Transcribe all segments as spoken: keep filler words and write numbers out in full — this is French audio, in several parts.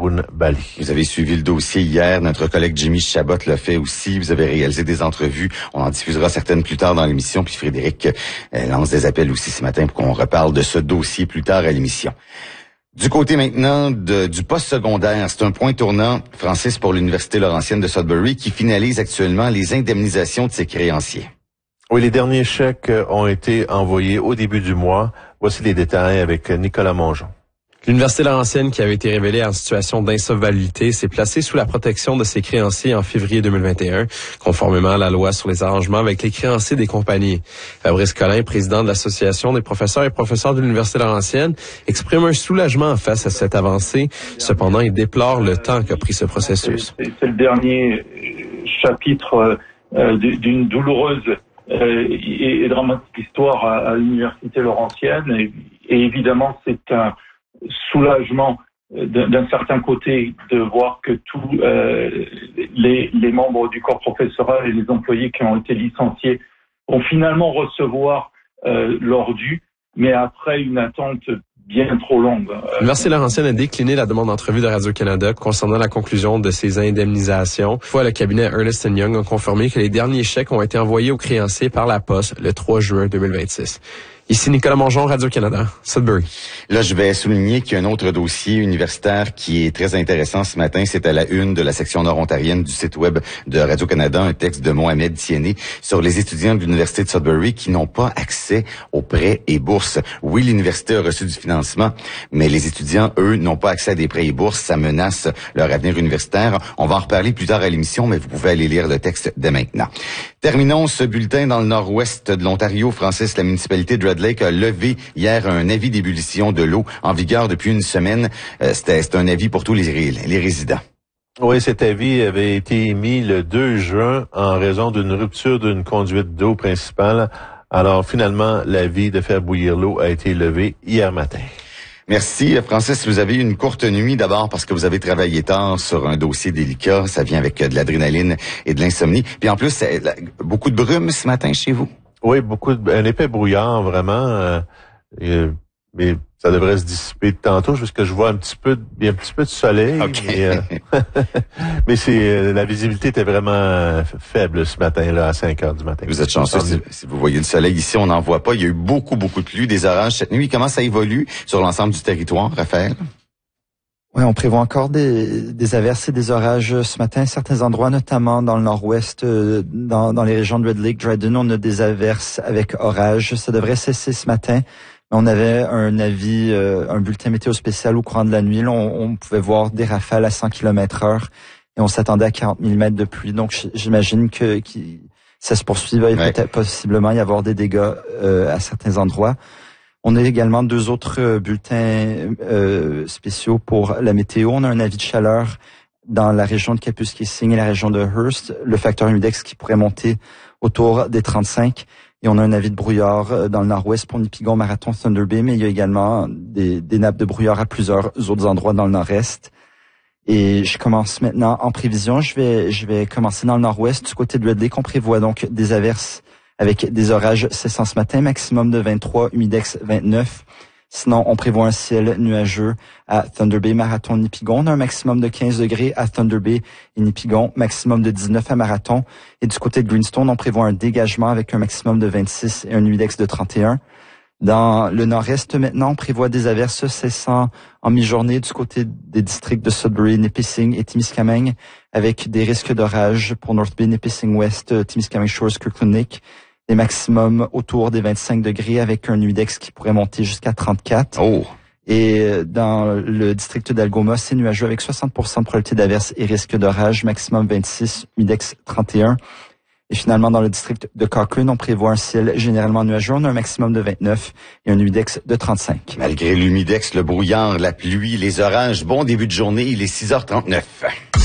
Haroun Bali. Vous avez suivi le dossier hier. Notre collègue Jimmy Chabot l'a fait aussi. Vous avez réalisé des entrevues. On en diffusera certaines plus tard dans l'émission. Puis Frédéric euh, lance des appels aussi ce matin pour qu'on reparle de ce dossier plus tard à l'émission. Du côté maintenant de, du post-secondaire, c'est un point tournant, Francis, pour l'Université Laurentienne de Sudbury qui finalise actuellement les indemnisations de ses créanciers. Oui, les derniers chèques ont été envoyés au début du mois. Voici les détails avec Nicolas Mongeon. L'Université Laurentienne, qui avait été révélée en situation d'insolvabilité, s'est placée sous la protection de ses créanciers en février deux mille vingt et un, conformément à la loi sur les arrangements avec les créanciers des compagnies. Fabrice Collin, président de l'Association des professeurs et professeurs de l'Université Laurentienne, exprime un soulagement face à cette avancée. Cependant, il déplore le temps qu'a pris ce processus. C'est, c'est le dernier chapitre euh, d'une douloureuse euh, et, et dramatique histoire à, à l'Université Laurentienne. Et, et évidemment, c'est un soulagement d'un certain côté de voir que tous euh, les, les membres du corps professoral et les employés qui ont été licenciés vont finalement recevoir euh, leur dû, mais après une attente bien trop longue. L'Université Laurentienne a décliné la demande d'entrevue de Radio-Canada concernant la conclusion de ces indemnisations. Toutefois, le cabinet Ernst and Young a confirmé que les derniers chèques ont été envoyés aux créanciers par la poste le trois juin deux mille vingt-six. Ici Nicolas Mongeon, Radio-Canada, Sudbury. Là, je vais souligner qu'il y a un autre dossier universitaire qui est très intéressant ce matin. C'est à la une de la section nord-ontarienne du site web de Radio-Canada, un texte de Mohamed Tienné sur les étudiants de l'Université de Sudbury qui n'ont pas accès aux prêts et bourses. Oui, l'université a reçu du financement, mais les étudiants, eux, n'ont pas accès à des prêts et bourses. Ça menace leur avenir universitaire. On va en reparler plus tard à l'émission, mais vous pouvez aller lire le texte dès maintenant. Terminons ce bulletin dans le nord-ouest de l'Ontario. Francis, la municipalité de Red Lake a levé hier un avis d'ébullition de l'eau en vigueur depuis une semaine. Euh, c'était, c'était un avis pour tous les, les résidents. Oui, cet avis avait été émis le deux juin en raison d'une rupture d'une conduite d'eau principale. Alors finalement, l'avis de faire bouillir l'eau a été levé hier matin. Merci, Francis. Vous avez eu une courte nuit d'abord parce que vous avez travaillé tard sur un dossier délicat. Ça vient avec de l'adrénaline et de l'insomnie. Puis en plus, c'est beaucoup de brume ce matin chez vous? Oui, beaucoup de, un épais brouillard, vraiment. Euh, et, mais ça devrait se dissiper de tantôt, parce que je vois un petit peu, il y a un petit peu de soleil. Okay. Mais, euh, mais c'est, la visibilité était vraiment faible ce matin-là, à cinq heures du matin. Vous êtes chanceux si, si vous voyez le soleil ici, on n'en voit pas. Il y a eu beaucoup, beaucoup de pluie, des orages cette nuit. Comment ça évolue sur l'ensemble du territoire, Raphaël? Oui, on prévoit encore des, des averses et des orages ce matin. Certains endroits, notamment dans le nord-ouest, dans, dans les régions de Red Lake, Dryden, on a des averses avec orages. Ça devrait cesser ce matin. On avait un avis, euh, un bulletin météo spécial au courant de la nuit. Là, on, on pouvait voir des rafales à cent kilomètres heure et on s'attendait à quarante millimètres de pluie. Donc, j'imagine que, que ça se poursuit. Il va ouais. peut-être possiblement y avoir des dégâts euh, à certains endroits. On a également deux autres bulletins euh, spéciaux pour la météo. On a un avis de chaleur dans la région de Kapuskasing et la région de Hearst. Le facteur humidex qui pourrait monter autour des trente-cinq. Et on a un avis de brouillard dans le nord-ouest pour Nipigon, Marathon, Thunder Bay, mais il y a également des, des nappes de brouillard à plusieurs autres endroits dans le nord-est. Et je commence maintenant en prévision. Je vais, je vais commencer dans le nord-ouest. Du côté de Red Lake, on prévoit donc des averses avec des orages cessants ce matin, maximum de vingt-trois, humidex vingt-neuf. Sinon, on prévoit un ciel nuageux à Thunder Bay, Marathon, Nipigon. On a un maximum de quinze degrés à Thunder Bay et Nipigon, maximum de dix-neuf à Marathon. Et du côté de Greenstone, on prévoit un dégagement avec un maximum de vingt-six et un humidex de trente et un. Dans le nord-est, maintenant, on prévoit des averses cessant en mi-journée du côté des districts de Sudbury, Nipissing et Timiskaming, avec des risques d'orage pour North Bay, Nipissing West, Timiskaming Shores, Kirkland Lake. Des maximums autour des vingt-cinq degrés avec un humidex qui pourrait monter jusqu'à trente-quatre. Oh. Et dans le district d'Algoma, c'est nuageux avec soixante pour cent de probabilité d'averse et risque d'orage, maximum vingt-six, humidex trente et un. Et finalement, dans le district de Cochrane, on prévoit un ciel généralement nuageux. On a un maximum de vingt-neuf et un humidex de trente-cinq. Malgré l'humidex, le brouillard, la pluie, les orages, bon début de journée, il est six heures trente-neuf.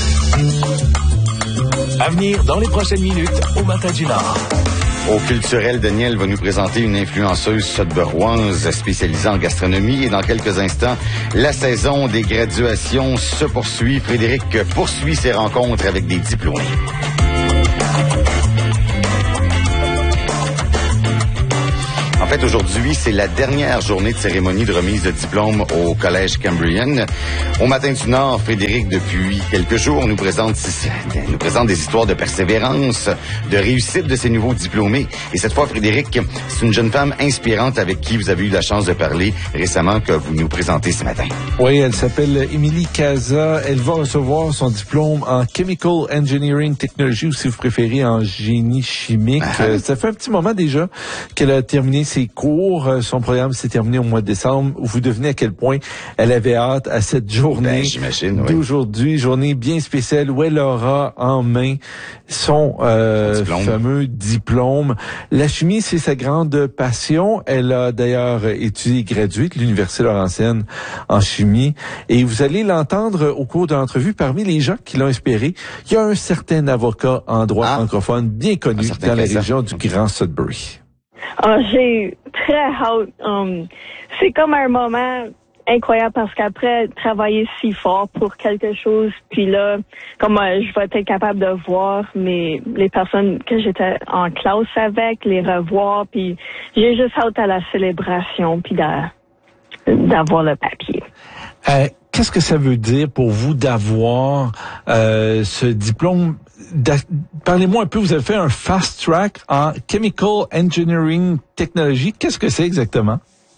À venir dans les prochaines minutes au Matin du Nord. Au culturel, Daniel va nous présenter une influenceuse sudburoise spécialisée en gastronomie. Et dans quelques instants, la saison des graduations se poursuit. Frédéric poursuit ses rencontres avec des diplômés. En fait, aujourd'hui, c'est la dernière journée de cérémonie de remise de diplôme au Collège Cambrian. Au Matin du Nord, Frédéric, depuis quelques jours, nous présente, nous présente des histoires de persévérance, de réussite de ces nouveaux diplômés. Et cette fois, Frédéric, c'est une jeune femme inspirante avec qui vous avez eu la chance de parler récemment que vous nous présentez ce matin. Oui, elle s'appelle Émilie Casa. Elle va recevoir son diplôme en Chemical Engineering Technology, ou si vous préférez, en génie chimique. Ah. Euh, ça fait un petit moment déjà qu'elle a terminé ses cours. Son programme s'est terminé au mois de décembre. Vous devinez à quel point elle avait hâte à cette journée ben, d'aujourd'hui. Oui. Journée bien spéciale où elle aura en main son, euh, son diplôme. fameux diplôme. La chimie, c'est sa grande passion. Elle a d'ailleurs étudié et gradué de l'Université Laurentienne en chimie. Et vous allez l'entendre au cours de l'entrevue. Parmi les gens qui l'ont inspiré, il y a un certain avocat en droit ah. francophone bien connu dans la région du Grand Sudbury. Oh, j'ai très hâte. Um, c'est comme un moment incroyable parce qu'après travailler si fort pour quelque chose, puis là, comme euh, je vais être capable de voir mes les personnes que j'étais en classe avec, les revoir, puis j'ai juste hâte à la célébration, puis d'a, d'avoir le papier. Euh, qu'est-ce que ça veut dire pour vous d'avoir euh, ce diplôme? Parlez-moi un peu, vous avez fait un fast track en Chemical Engineering Technology. Qu'est-ce que c'est exactement?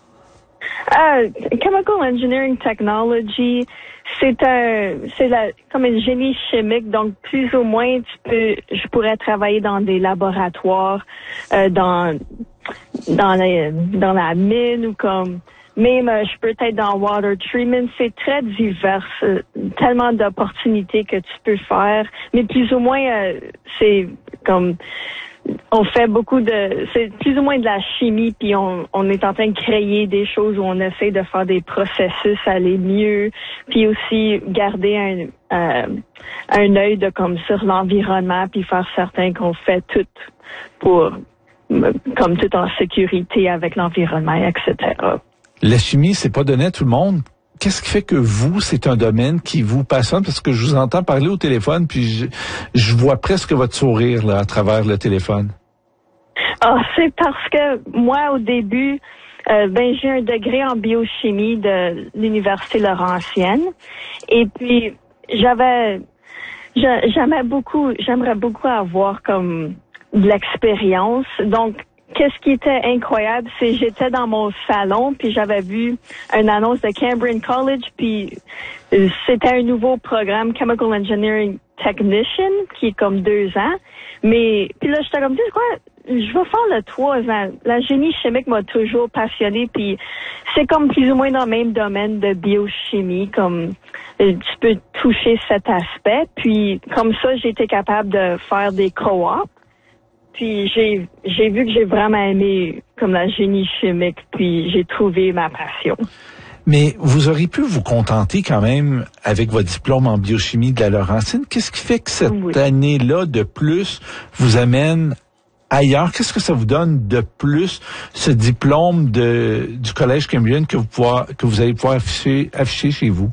Uh, Chemical Engineering Technology, c'est un, c'est la, comme un génie chimique, donc plus ou moins tu peux, je pourrais travailler dans des laboratoires, euh, dans, dans la, dans la mine ou comme, même euh, je peux être dans water treatment. C'est très divers, euh, tellement d'opportunités que tu peux faire, mais plus ou moins euh, c'est comme on fait beaucoup de, c'est plus ou moins de la chimie, puis on, on est en train de créer des choses où on essaie de faire des processus aller mieux, puis aussi garder un euh, un œil de comme sur l'environnement, puis faire certain qu'on fait tout pour comme tout en sécurité avec l'environnement, et cetera. La chimie, c'est pas donné à tout le monde. Qu'est-ce qui fait que vous, c'est un domaine qui vous passionne? Parce que je vous entends parler au téléphone, puis je, je vois presque votre sourire là à travers le téléphone. Ah, oh, c'est parce que moi, au début, euh, ben j'ai un degré en biochimie de l'Université Laurentienne. Et puis, j'avais, j'aimais beaucoup, j'aimerais beaucoup avoir comme de l'expérience. Donc, qu'est-ce qui était incroyable, c'est j'étais dans mon salon, puis j'avais vu une annonce de Cambrian College, puis c'était un nouveau programme, Chemical Engineering Technician, qui est comme deux ans. Mais, puis là, j'étais comme, tu sais quoi, je vais faire le trois ans. La génie chimique m'a toujours passionné, puis c'est comme plus ou moins dans le même domaine de biochimie, comme tu peux toucher cet aspect. Puis, comme ça, j'ai été capable de faire des co-ops. Puis j'ai j'ai vu que j'ai vraiment aimé comme la génie chimique, puis j'ai trouvé ma passion. Mais vous auriez pu vous contenter quand même avec votre diplôme en biochimie de la Laurentine. Qu'est-ce qui fait que cette oui. année-là de plus vous amène ailleurs? Qu'est-ce que ça vous donne de plus, ce diplôme de du Collège Cambrian que vous pouvoir, que vous allez pouvoir afficher, afficher chez vous?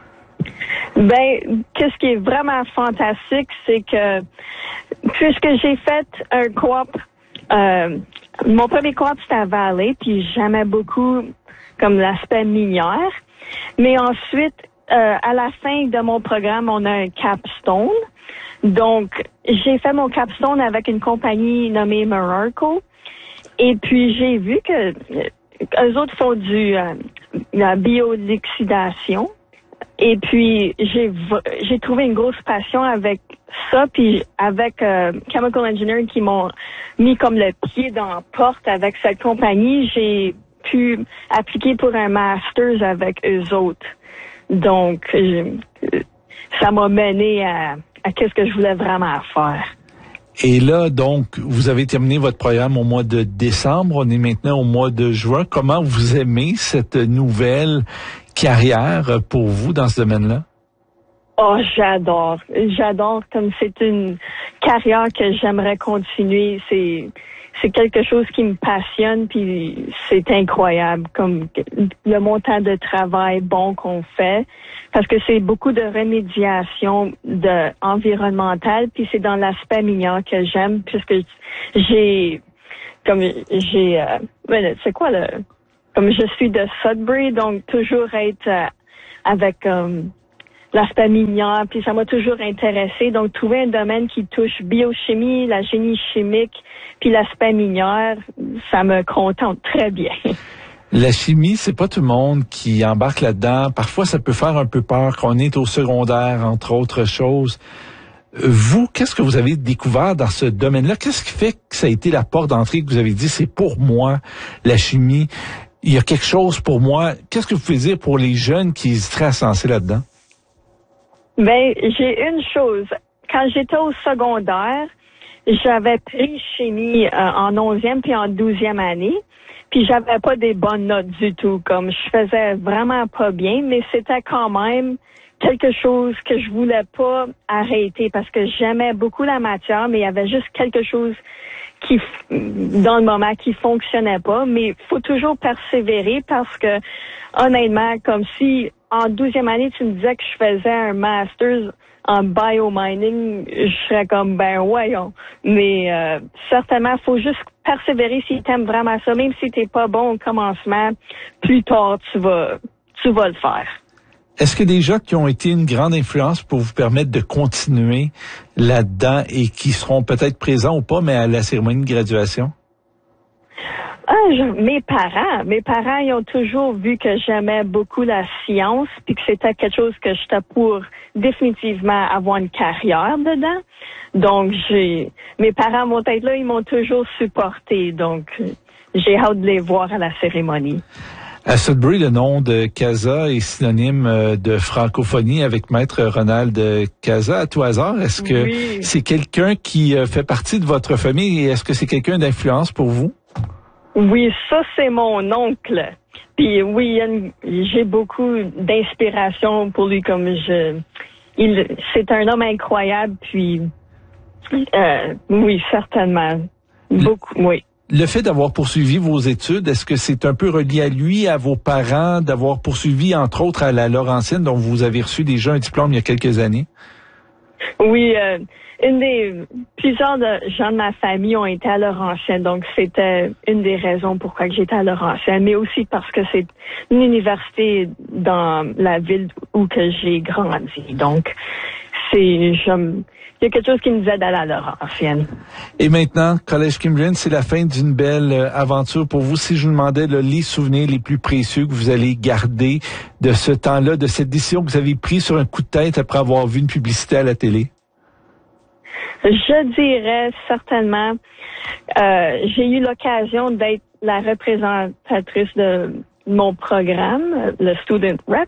Ben, qu'est-ce qui est vraiment fantastique, c'est que puisque j'ai fait un coop, euh, mon premier coop c'était à Valley, puis j'aimais beaucoup comme l'aspect minière. Mais ensuite, euh, à la fin de mon programme, on a un capstone. Donc, j'ai fait mon capstone avec une compagnie nommée Merarco. Et puis, j'ai vu que euh, eux autres font du euh, la bioliquidation. Et puis, j'ai j'ai trouvé une grosse passion avec ça, puis avec euh, Chemical Engineering qui m'ont mis comme le pied dans la porte avec cette compagnie, j'ai pu appliquer pour un master's avec eux autres. Donc, je, ça m'a mené à, à qu'est-ce que je voulais vraiment faire. Et là, donc, vous avez terminé votre programme au mois de décembre. On est maintenant au mois de juin. Comment vous aimez cette nouvelle carrière pour vous dans ce domaine-là? Oh, j'adore. J'adore, comme c'est une carrière que j'aimerais continuer. C'est, c'est quelque chose qui me passionne, puis c'est incroyable, comme le montant de travail bon qu'on fait, parce que c'est beaucoup de remédiation de environnementale, puis c'est dans l'aspect minier que j'aime, puisque j'ai comme j'ai, euh, c'est quoi le, comme je suis de Sudbury, donc toujours être euh, avec euh, l'aspect minière, puis ça m'a toujours intéressé. Donc trouver un domaine qui touche biochimie, la génie chimique, puis l'aspect minière, ça me contente très bien. La chimie, c'est pas tout le monde qui embarque là-dedans. Parfois, ça peut faire un peu peur qu'on est au secondaire, entre autres choses. Vous, qu'est-ce que vous avez découvert dans ce domaine-là? Qu'est-ce qui fait que ça a été la porte d'entrée que vous avez dit, c'est pour moi, la chimie? Il y a quelque chose pour moi. Qu'est-ce que vous pouvez dire pour les jeunes qui hésiteraient à se lancer là-dedans? Ben, j'ai une chose. Quand j'étais au secondaire, j'avais pris chimie euh, en onzième puis en douzième année. Puis j'avais pas des bonnes notes du tout, comme je faisais vraiment pas bien, mais c'était quand même quelque chose que je voulais pas arrêter parce que j'aimais beaucoup la matière, mais il y avait juste quelque chose qui, dans le moment, qui fonctionnait pas. Mais il faut toujours persévérer parce que, honnêtement, comme si en douzième année, tu me disais que je faisais un master's en biomining, je serais comme, ben voyons. Mais euh, certainement, il faut juste persévérer si tu aimes vraiment ça. Même si tu n'es pas bon au commencement, plus tard, tu vas, tu vas le faire. Est-ce que des gens qui ont été une grande influence pour vous permettre de continuer là-dedans et qui seront peut-être présents ou pas, mais à la cérémonie de graduation? Ah, je, mes parents, mes parents, ils ont toujours vu que j'aimais beaucoup la science, puis que c'était quelque chose que j'étais pour définitivement avoir une carrière dedans. Donc, j'ai, mes parents vont être là, ils m'ont toujours supporté. Donc, j'ai hâte de les voir à la cérémonie. À Sudbury, le nom de Casa est synonyme de francophonie avec Maître Ronald Casa. À tout hasard, est-ce que oui. c'est quelqu'un qui fait partie de votre famille et est-ce que c'est quelqu'un d'influence pour vous? Oui, ça, c'est mon oncle. Puis oui, j'ai beaucoup d'inspiration pour lui, comme je... Il, c'est un homme incroyable, puis... Euh, oui, certainement. Beaucoup, le, oui. Le fait d'avoir poursuivi vos études, est-ce que c'est un peu relié à lui, à vos parents, d'avoir poursuivi, entre autres, à la Laurentienne, dont vous avez reçu déjà un diplôme il y a quelques années? Oui, euh, une des plusieurs de gens de ma famille ont été à Laurentienne, donc c'était une des raisons pourquoi j'étais à Laurentienne, mais aussi parce que c'est une université dans la ville où que j'ai grandi. Donc, c'est je, il y a quelque chose qui nous aide à la Laurentienne. Et maintenant, Collège Cambrian, c'est la fin d'une belle aventure pour vous. Si je vous demandais là, les souvenirs les plus précieux que vous allez garder de ce temps-là, de cette décision que vous avez prise sur un coup de tête après avoir vu une publicité à la télé? Je dirais certainement, euh, j'ai eu l'occasion d'être la représentatrice de mon programme, le Student Rep,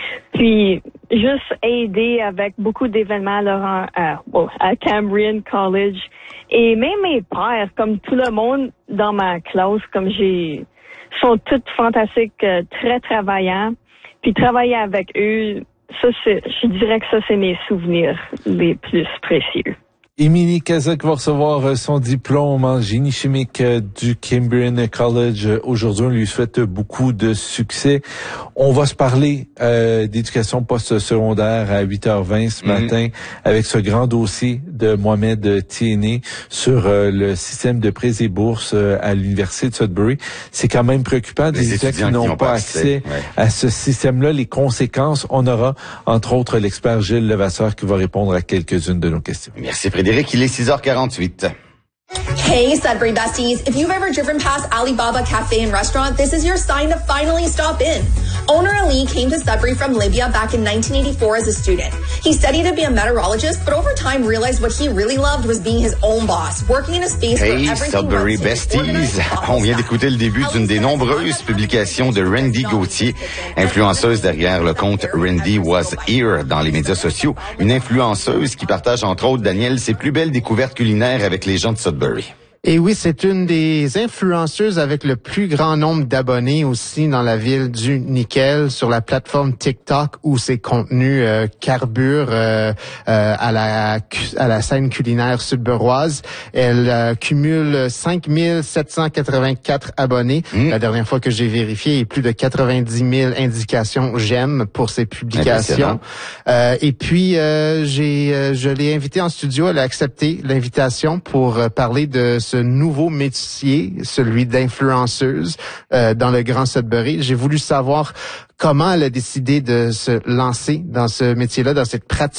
puis juste aider avec beaucoup d'événements à, Laurent, à, à Cambrian College. Et même mes pères, comme tout le monde dans ma classe, comme j'ai, sont tous fantastiques, très travaillants. Puis travailler avec eux, ça c'est, je dirais que ça c'est mes souvenirs les plus précieux. Émilie Casa qui va recevoir son diplôme en génie chimique du Cambrian College aujourd'hui. On lui souhaite beaucoup de succès. On va se parler euh, d'éducation post-secondaire à huit heures vingt ce mm-hmm. matin avec ce grand dossier de Mohamed Tiéné sur euh, le système de prêts et bourses euh, à l'Université de Sudbury. C'est quand même préoccupant des étudiants qui n'ont pas accès, accès ouais. à ce système-là. Les conséquences, on aura entre autres l'expert Gilles Levasseur qui va répondre à quelques-unes de nos questions. Merci Frédéric, il est six heures quarante-huit. Hey, Sudbury besties. If you've ever driven past Alibaba Cafe and Restaurant, this is your sign to finally stop in. Owner Ali came to Sudbury from Libya back in nineteen eighty-four as a student. He studied to be a meteorologist, but over time realized what he really loved was being his own boss, working in a space hey, where everything Sudbury besties. On vient d'écouter le début d'une des nombreuses publications de Randy Gauthier, influenceuse derrière le compte Randy Was Here dans les médias sociaux. Une influenceuse qui partage entre autres, Daniel, ses plus belles découvertes culinaires avec les gens de Sudbury. Et oui, c'est une des influenceuses avec le plus grand nombre d'abonnés aussi dans la ville du Nickel sur la plateforme TikTok où ses contenus euh, carburent euh, euh, à la à la scène culinaire sudburoise. Elle euh, cumule cinq mille sept cent quatre-vingt-quatre abonnés. Mmh. La dernière fois que j'ai vérifié, et plus de quatre-vingt-dix mille indications j'aime pour ses publications. Euh, et puis euh, j'ai euh, je l'ai invitée en studio, elle a accepté l'invitation pour euh, parler de ce ce nouveau métier, celui d'influenceuse euh, dans le Grand Sudbury. J'ai voulu savoir comment elle a décidé de se lancer dans ce métier-là, dans cette pratique